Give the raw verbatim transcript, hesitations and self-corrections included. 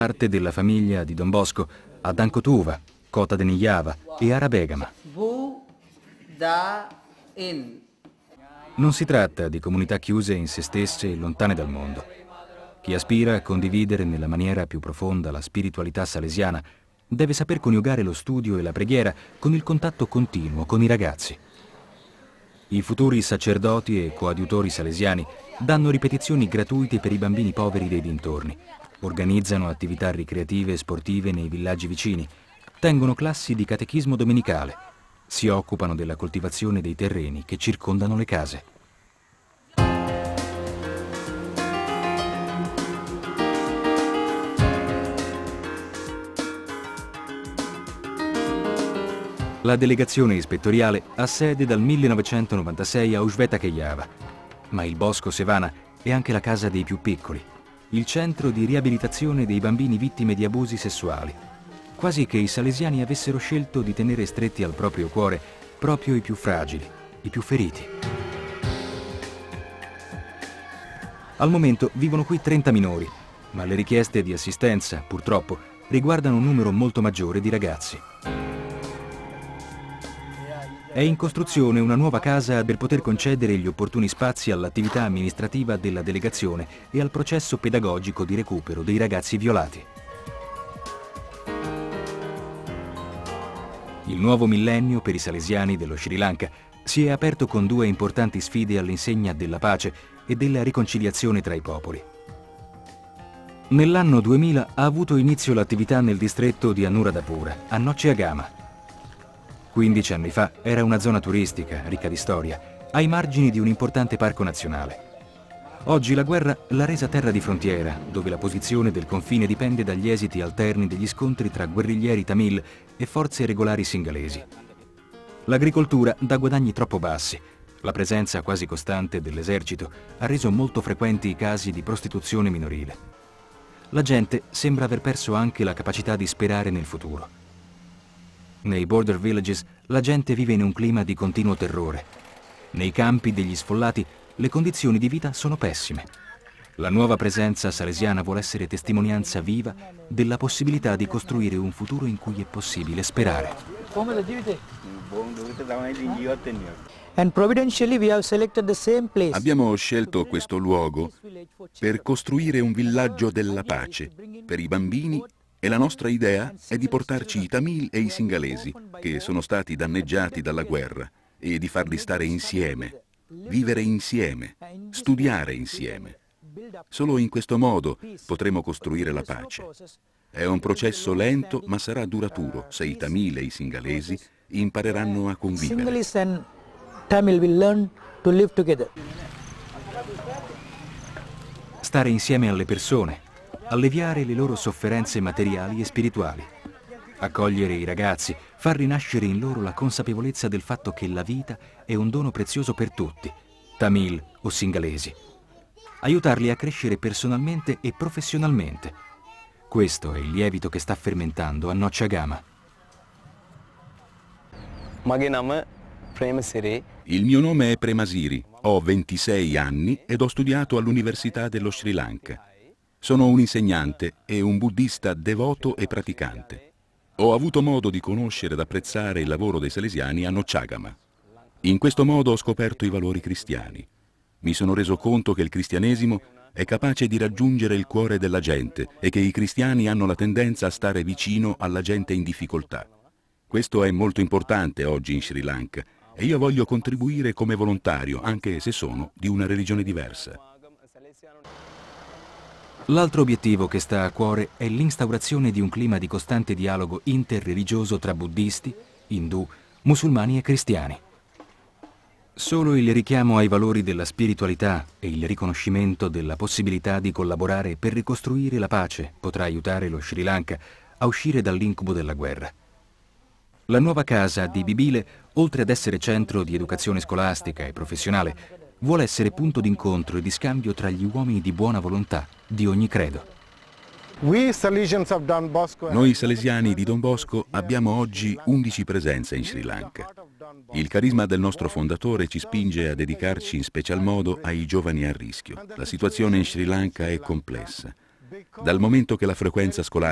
parte della famiglia di Don Bosco a Dankotuva, Kota Denijava e Arabegama. Non si tratta di comunità chiuse in se stesse e lontane dal mondo. Chi aspira a condividere nella maniera più profonda la spiritualità salesiana deve saper coniugare lo studio e la preghiera con il contatto continuo con i ragazzi. I futuri sacerdoti e coadiutori salesiani danno ripetizioni gratuite per i bambini poveri dei dintorni, organizzano attività ricreative e sportive nei villaggi vicini, tengono classi di catechismo domenicale, si occupano della coltivazione dei terreni che circondano le case. La delegazione ispettoriale ha sede dal millenovecentonovantasei a Užveta-Kejava, ma il Bosco Sevana è anche la casa dei più piccoli, il centro di riabilitazione dei bambini vittime di abusi sessuali, quasi che i salesiani avessero scelto di tenere stretti al proprio cuore proprio i più fragili, i più feriti. Al momento vivono qui trenta minori, ma le richieste di assistenza, purtroppo, riguardano un numero molto maggiore di ragazzi. È in costruzione una nuova casa per poter concedere gli opportuni spazi all'attività amministrativa della delegazione e al processo pedagogico di recupero dei ragazzi violati. Il nuovo millennio per i salesiani dello Sri Lanka si è aperto con due importanti sfide all'insegna della pace e della riconciliazione tra i popoli. Nell'anno duemila ha avuto inizio l'attività nel distretto di Anuradhapura, a Noceagama. quindici anni fa era una zona turistica, ricca di storia, ai margini di un importante parco nazionale. Oggi la guerra l'ha resa terra di frontiera, dove la posizione del confine dipende dagli esiti alterni degli scontri tra guerriglieri tamil e forze regolari singalesi. L'agricoltura dà guadagni troppo bassi. La presenza quasi costante dell'esercito ha reso molto frequenti i casi di prostituzione minorile. La gente sembra aver perso anche la capacità di sperare nel futuro. Nei border villages la gente vive in un clima di continuo terrore. Nei campi degli sfollati le condizioni di vita sono pessime. La nuova presenza salesiana vuole essere testimonianza viva della possibilità di costruire un futuro in cui è possibile sperare. Abbiamo scelto questo luogo per costruire un villaggio della pace per i bambini. E la nostra idea è di portarci i tamil e i singalesi, che sono stati danneggiati dalla guerra, e di farli stare insieme, vivere insieme, studiare insieme. Solo in questo modo potremo costruire la pace. È un processo lento, ma sarà duraturo se i tamil e i singalesi impareranno a convivere. Stare insieme alle persone, alleviare le loro sofferenze materiali e spirituali, accogliere i ragazzi, far rinascere in loro la consapevolezza del fatto che la vita è un dono prezioso per tutti, tamil o singalesi, aiutarli a crescere personalmente e professionalmente. Questo è il lievito che sta fermentando a Noceagama. Il mio nome è Premasiri, ho ventisei anni ed ho studiato all'Università dello Sri Lanka. Sono un insegnante e un buddista devoto e praticante. Ho avuto modo di conoscere ed apprezzare il lavoro dei salesiani a Noceagama. In questo modo ho scoperto i valori cristiani. Mi sono reso conto che il cristianesimo è capace di raggiungere il cuore della gente e che i cristiani hanno la tendenza a stare vicino alla gente in difficoltà. Questo è molto importante oggi in Sri Lanka e io voglio contribuire come volontario, anche se sono di una religione diversa. L'altro obiettivo che sta a cuore è l'instaurazione di un clima di costante dialogo interreligioso tra buddisti, indù, musulmani e cristiani. Solo il richiamo ai valori della spiritualità e il riconoscimento della possibilità di collaborare per ricostruire la pace potrà aiutare lo Sri Lanka a uscire dall'incubo della guerra. La nuova casa di Bibile, oltre ad essere centro di educazione scolastica e professionale, vuole essere punto d'incontro e di scambio tra gli uomini di buona volontà di ogni credo. Noi salesiani di Don Bosco abbiamo oggi undici presenze in Sri Lanka. Il carisma del nostro fondatore ci spinge a dedicarci in special modo ai giovani a rischio. La situazione in Sri Lanka è complessa. dal momento che la frequenza scolastica